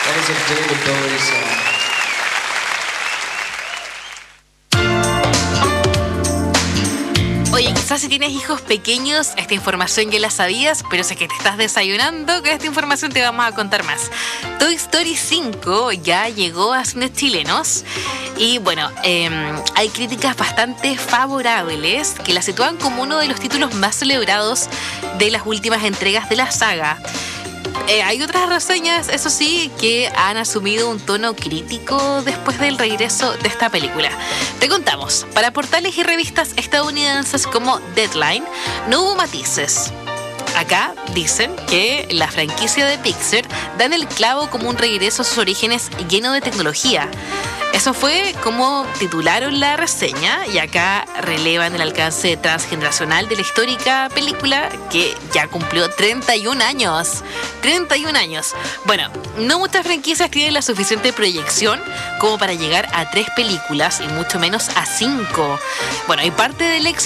That is a David Bowie song. Oye, quizás si tienes hijos pequeños, esta información ya la sabías, pero si es que te estás desayunando, con esta información te vamos a contar más. Toy Story 5 ya llegó a cines chilenos y bueno, hay críticas bastante favorables que la sitúan como uno de los títulos más celebrados de las últimas entregas de la saga. Hay otras reseñas, eso sí, que han asumido un tono crítico después del regreso de esta película. Te contamos, para portales y revistas estadounidenses como Deadline, no hubo matices. Acá dicen que la franquicia de Pixar da en el clavo como un regreso a sus orígenes lleno de tecnología. Eso fue como titularon la reseña y acá relevan el alcance transgeneracional de la histórica película que ya cumplió 31 años. 31 años. Bueno, no muchas franquicias tienen la suficiente proyección como para llegar a 3 películas y mucho menos a 5. Bueno, y parte del éxito